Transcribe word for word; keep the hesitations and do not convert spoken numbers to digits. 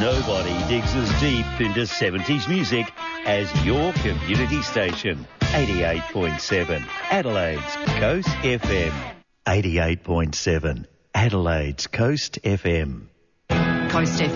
Nobody digs as deep into seventies music as your community station. eighty-eight point seven Adelaide's Coast F M. eighty-eight point seven Adelaide's Coast F M. Coast F M.